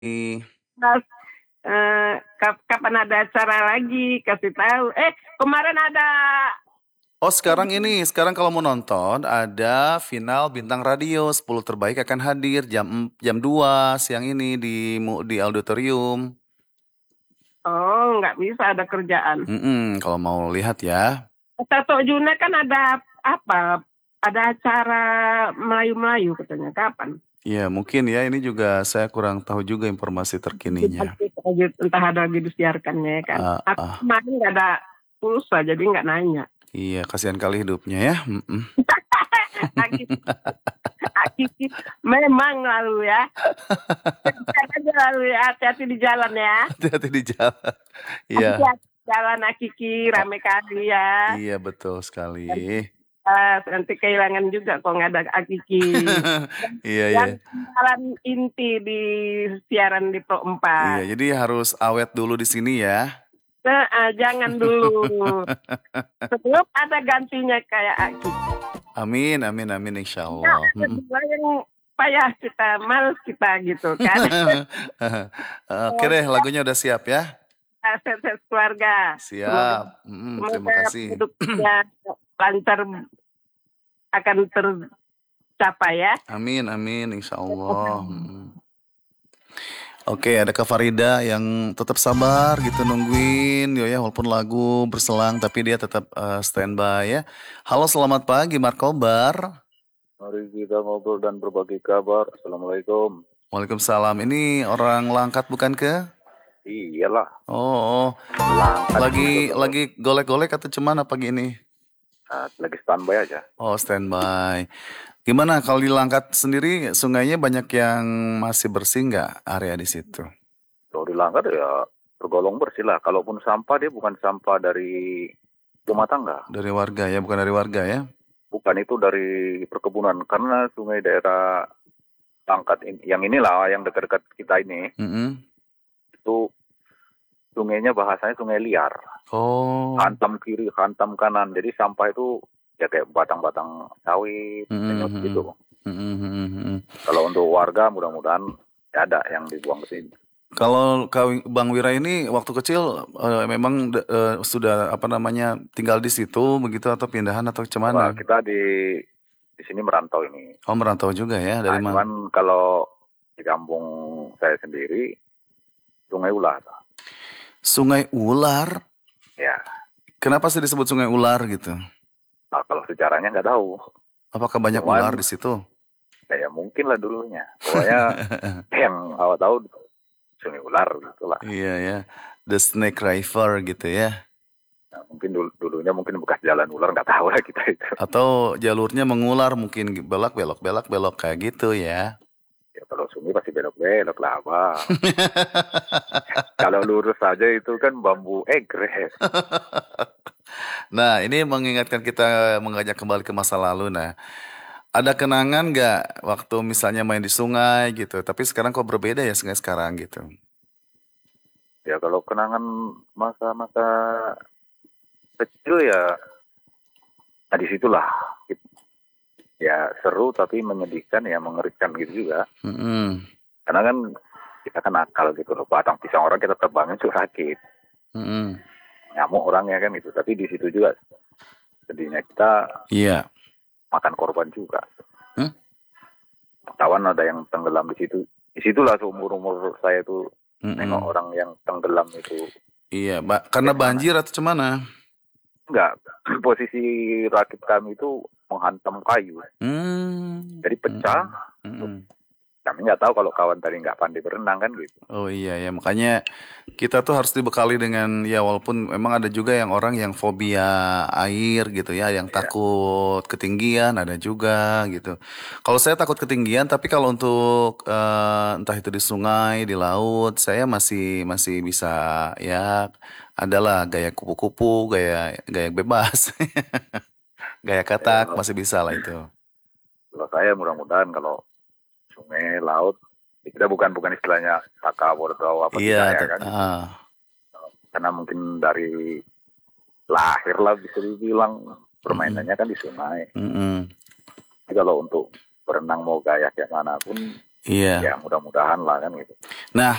Mas, kapan ada acara lagi? Kasih tahu. Kemarin ada. Oh sekarang kalau mau nonton ada final Bintang Radio 10 terbaik akan hadir jam 2 siang ini di auditorium. Oh, nggak bisa ada kerjaan. Kalau mau lihat ya. Tato Juna kan ada apa? Ada acara Melayu-Melayu katanya. Kapan? Ya mungkin ya ini juga saya kurang tahu juga informasi terkininya. Entah ada lagi disiarkannya ya kan. Ah, Aku ah. kemarin nggak ada pulsa, jadi nggak nanya. Iya kasihan kali hidupnya ya. Aki, Aki, memang lalu ya. Sehat aja lalu ya. Hati-hati di jalan ya. Hati-hati di jalan. Iya. Hati-hati di jalan Akiki, rame kali ya. Iya betul sekali. Nanti kehilangan juga kok nggak ada Akiki. Iya iya. Yang jalan inti di siaran di Pro Iya 4. jadi harus awet dulu di sini ya. Jangan dulu. Sebelum ada gantinya kayak Akiki. Amin amin amin insya Nah, Allah. kedua yang payah kita, males kita gitu kan. Oke deh lagunya udah siap ya. Aset keluarga. Siap. Terima Semoga kasih. produknya lancar akan tercapai ya. Amin amin insya Allah. Oke, ada Kak Farida yang tetap sabar gitu nungguin ya walaupun lagu berselang tapi dia tetap standby ya. Halo, selamat pagi Markobar. Mari kita ngobrol dan berbagi kabar. Assalamualaikum. Waalaikumsalam. Ini orang Langkat bukan ke? Iyalah. Oh, Langkat lagi golek-golek atau cuman apa gini? lagi standby aja. Oh, standby. Gimana kalau di Langkat sendiri sungainya banyak yang masih bersih nggak area di situ? Kalau di Langkat ya tergolong bersih lah. Kalaupun sampah dia bukan sampah dari rumah tangga. Dari warga ya, bukan dari warga ya? Bukan, itu dari perkebunan. Karena sungai daerah Langkat yang inilah yang dekat-dekat kita ini itu sungainya bahasanya sungai liar. Oh. Hantam kiri, hantam kanan. Jadi sampah itu ya kayak batang-batang sawit, gitu. Kalau untuk warga mudah-mudahan ya ada yang dibuang ke sini. Kalau Bang Wira ini waktu kecil memang sudah tinggal di situ begitu atau pindahan atau cuman? Kita di sini merantau ini. Oh, merantau juga ya dari mana? Cuman kalau di kampung saya sendiri Sungai Ular. Sungai Ular? Ya. Kenapa sih disebut Sungai Ular gitu? Nah, kalau sejarahnya nggak tahu. Apakah banyak ular di situ? Ya mungkin lah dulunya. Pokoknya yang awal tahu Sungai Ular gitulah. Iya ya, The Snake River gitu ya. Nah, mungkin dulunya mungkin bekas jalan ular, nggak tahu lah kita itu. Atau jalurnya mengular mungkin belok kayak gitu ya. Ya kalau sungai pasti belok lah Bang. Kalau lurus saja itu kan bambu egres. Nah ini mengingatkan kita mengajak kembali ke masa lalu. Nah ada kenangan nggak waktu misalnya main di sungai gitu? Tapi sekarang kok berbeda ya sungai sekarang gitu? Ya kalau kenangan masa-masa kecil ya, nah disitulah ya seru tapi menyedihkan ya, mengerikan gitu juga. Karena kan kita kan akal gitu loh, batang pisang orang kita terbangin tuh sakit. Nyamuk orangnya kan itu, tapi di situ juga sedihnya kita makan korban juga. Kawan ada yang tenggelam di situ. Disitulah seumur saya tuh nengok orang yang tenggelam itu. Iya, karena banjir atau cemana? Enggak, posisi rakit kami itu menghantam kayu. Jadi pecah. Kami nggak tahu kalau kawan tadi nggak pandai berenang kan gitu. Oh iya ya, makanya kita tuh harus dibekali dengan ya walaupun memang ada juga yang orang yang fobia air gitu ya, yang takut ketinggian ada juga gitu. Kalau saya takut ketinggian, tapi kalau untuk entah itu di sungai, di laut, saya masih bisa ya adalah gaya kupu-kupu, gaya bebas, gaya katak masih bisa lah itu. Kalau saya mudah-mudahan kalau sungai, laut, kita bukan istilahnya takabur atau apa tidak ya kan. Karena mungkin dari lahir lah bisa dibilang permainannya kan di sungai. Jadi kalau untuk berenang mau gaya kayak manapun Iya. Ya mudah-mudahan lah kan gitu. Nah,